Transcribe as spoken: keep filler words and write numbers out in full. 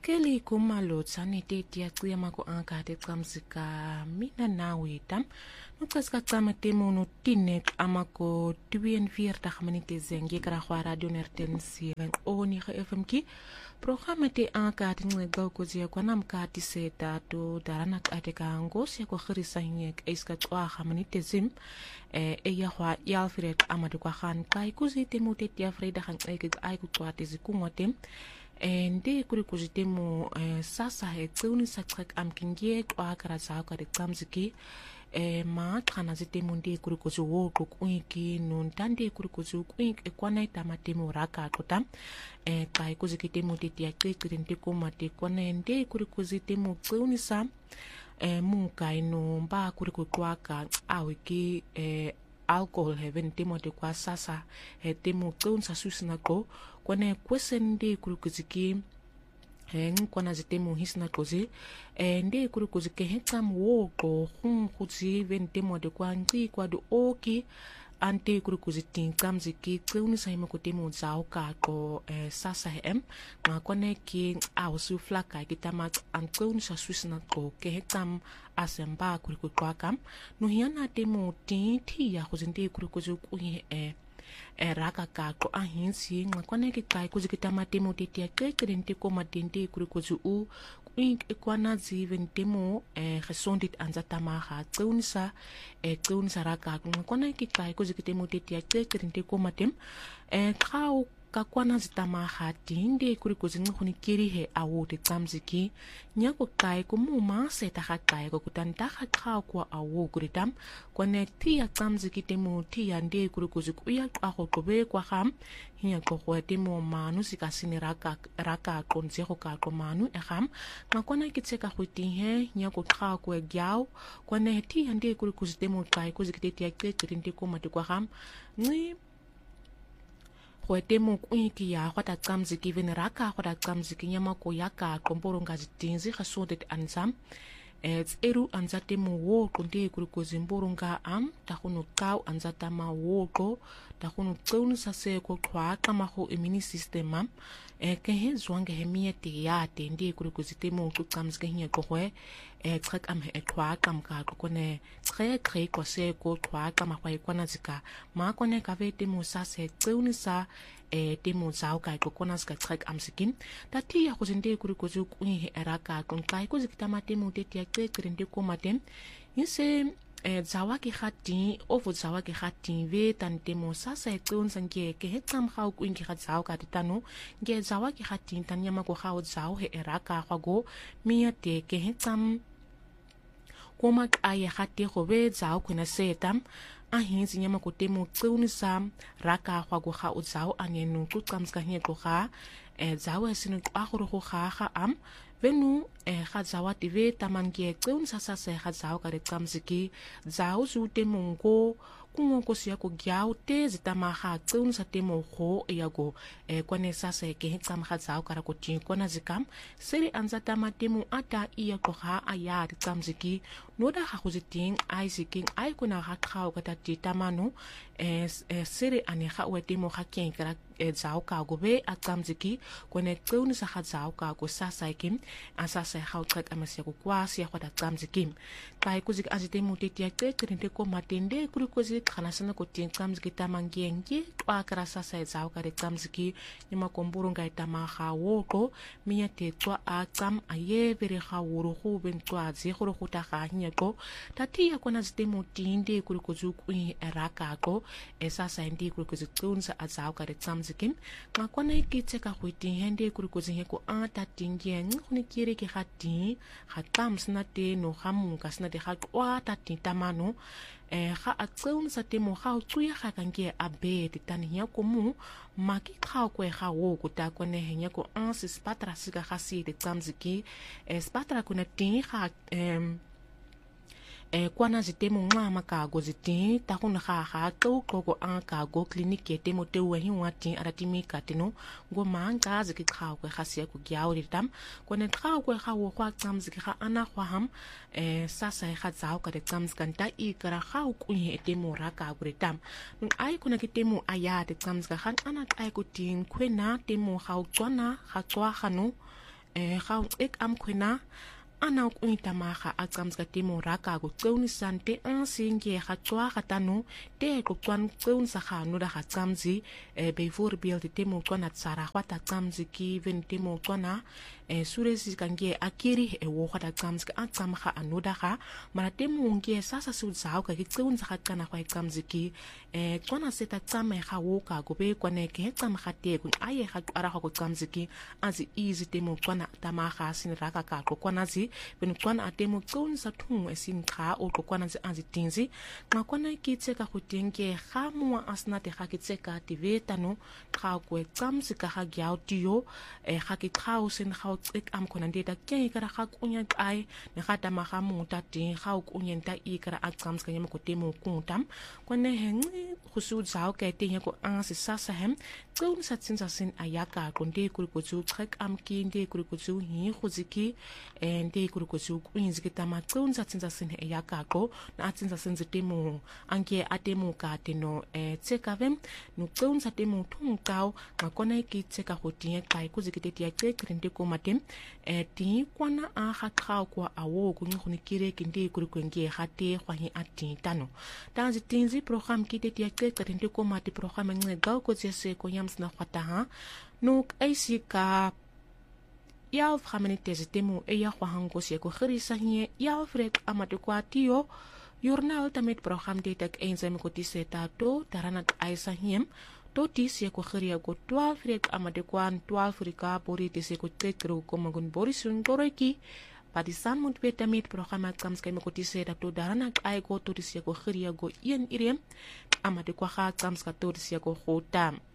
Keli kumalotsa niteti ya tia mako anka te tsamsika mina nawe tam. Nukasika tsama temu no tinek amako tuien vierdag minute zengi kara kwa radio nertensi ven oni ge F M ki. Programma te anka te ngego kozia kwa namka ti seta to daranak ateka angos ya kwa khirisa hinek eiska twa minute zim. E ya kwa yalfred amadu kwa khan kai kuzi temu te tia vrydag ang ek aiku twa te zikungotem. Ndi kuri kuzitemu sasa he tseuni satrek amkingie kwa karasa kwa de tsamziki ma kana zitemu ndi kuri kuzu wo kuiki nun tandi kuri kuzu kuik ekwana itama temu raka kutam kai kuzikitemu titi ya kiki ndi kumati kwana ndi kuri kuzitemu tseuni sa munga ino mba kuri kukwaka awiki alcohol heaven temo de kwa sasa he temo tseun sa susina ko kwane kwesende kurukuziki he nkwana zitemo hisna kozi ende kurukuziki hekam woko hun kuzi ven temo de kwa ngi kwa do oki ante kurukuziti kamziki tseuni sa himo kutemo zao ka ko sasa hem nga kwane ki awsu flaka kitama antseun sa susina ko ke hekam asemba kurikukwakam no hiana temo ti ti ya kuzinde kurikuzu kuyi e e raka ka ko ahinsi ngakwane ki kai kuzikitama temo titi ya kekrente ko matende kurikuzu u kuyi ekwana ziven temo e gesondit anzatama ha tseunisa e tseunisa raka ngakwane ki kai kuzikitemo titi ya kekrente ko matem e khau kakwana zitama hati ndi kuri kuzinga khuni kiri he awo te tsamziki nyako kai ko muma seta ha kai ko kutanta ha kha kwa awo kuri tam kwane ti ya tsamziki te mu ti ya ndi kuri kuziku ya aho kobe kwa ham hiya ko kwa te mu manu sikasini raka raka konze ko ka ko manu e ham ngakwana kitseka khuti he nyako kha ko gyao kwane ti ya ndi kuri kuzite mu kai kuzikite ti ya kete ndi ko mate kwa ham ni kwa temu kuiki ya kwa ta tsamziki veniraka kwa ta tsamziki nyama ko yaka komporo ngazi tinzi khasondet anzam ets eru anzatemu wo kunde kuri kozimboro nga am takunu kau anzatama wo ko takunu tseunu sase ko kwa kama ho immune system am e ke he zwange he miete ya te ndi kuri kozitemu ku tsamziki nya ko hwe e trek am he kwa kam ka ko ne tre tre ko se ko kwa kama kwa ikwana zika ma ko ne ka vete mo sase tseunu sa e temo zao kai ko kona ska trek am sikin tati ya kuzinde kuri kozu kuhi eraka kon kai ko zikitama temo teti ya krende ko matem yese e zawa ki khati ofu zawa ki khati ve tan temo sasa e tsun sange ke hetsam khau ku ingi khat zao ka titano nge zawa ki khati tan yama ko khau zao he eraka khago miya te ke hetsam koma ai khati go ve zao kuna setam ahinzi nyama ko temo tsunisa raka khago kha u zao anenu ku tsamska hye ko kha e zao sinu agoro go kha kha am venu e khazawa tive tamangie tseun sasa se khazao ka re tsamsiki zao zu temongo kungo ko sia ko gyao te zitama kha tseun sa temo go ya go e kwane sasa ke tsam khazao ka ra ko tin kona zikam seri anzata matemu ata iya ko kha aya re tsamsiki noda kha go ziting ai ziking ai kuna kha khao ka ta tamano e seri ane kha we temo kha ken kra e zao ka go be a tsamsiki kone tseun sa khazao ka ko sasa kim asasa kha utrek amase ko kwasi ya kwata tsamsiki kai kuzik azite muteti ya kekrente ko matende kuri kuzik kana sana ko tin tsamziki tamangenge twa kara sasa ezao kare tsamziki nyima komburu ngai tamaha woko miya te twa a tsam aye vere kha woro go ben twa ze go go ta ga nyeko tati ya kona zite mutinde kuri kuzuku eraka ko esasa ndi kuri kuzitsunza azao kare tsamziki ngakona ikitseka go itihende kuri kuzinge ko ata tingeng khone kire ke khati khatam sna te no khamunga sna de khatwa tati tamano e ga a tseun sa temo ga o tsuya ga kanke a be tani ya ko mu maki khao ko ga wo ko ta ko ne henya ko ans spatra siga ga si de tsamziki e spatra ko na tin ga em e kwana zitemo ngwa makago ziti ta kuna ga ga to ko ko an ka go clinic e temo te wa hi wati aratimi katino go manga ziki khao ko ga sia ko gyao ritam ko ne khao ko ga wo kwa tsamziki ga ana kwa ham e sasa ga tsao ka de tsamskanta i kara khao ku hi temo ra ka go ritam ai kuna ki temo aya de tsamska ga ana ai ko tin kwena temo ga tswana ga tswa gano eh ga ek am khwena ana ku itamaga a tsamska temo raka go tseunisante an singe ga tswa ga tano te go tswan tseunsa ga no da ga tsamzi e byvoorbeeld temo tswana tsara ga ta tsamzi ki ven temo tswana e suresi kange akiri e wo ga tsamska a tsamga anoda ga mara temo nge sasa su tsao ka ki tseunsa ga kana ga tsamzi ki e tswana seta tsame ga wo ka go be kwane ke tsamga te go aye ga ara ga go tsamzi ki azi easy temo tswana tamaga sin raka ka go kwana zi benukwana atemo tseunsa thungu esinqa o kokwana zi anzitinzi xa kwana ikitseka go tenge ga moa asnate ga ke tseka tivetano xa go tsamsi ka ga gyao tio e ga ke xao sen ga o tsek am khona ndeta ke ka ga kunya qai ne ga tama ga muta ti ga o kunyenta ikara a tsamska nyama ko temo kuntam kwane henci go su tsao ke tenge ko ansi sasa hem tseunsa tsinsa sin ayaka konde kuri ko tsu trek am kinde kuri ko tsu hi go ziki ende kuri ko tsu kwinzi ke tama tseunsa tsinsa sin ayaka ko na tsinsa sin temo anke atemo ka teno e tseka vem no tseunsa temo thungqao ga kona ke tseka go tinga kai ku zikete tia tsekrinde ko matem e ti kwana a ga khao kwa awo ku ngi khone kire kinde kuri ko nge ga te gwa hi ati tano tanzi tinzi program kite tia tsekrinde ko mate program nge ga ko tsese ko yams na khwata ha no aisika ya framene temo e ya gwa hango se ko gerisa nye ya frek amate kwa tio Journal tamet program detak eenzaam ko tiseta to taranak aisa hiem to tisi ko geria ko twaalf rek amade kwan twaalf rika bori tisi ko tekro ko magun borisun goreki padisan moet tamet program kams kay ko tiseta to taranak ay ko to tisi ko geria go ien irem amade kwa ga kams ka to tisi ko khotam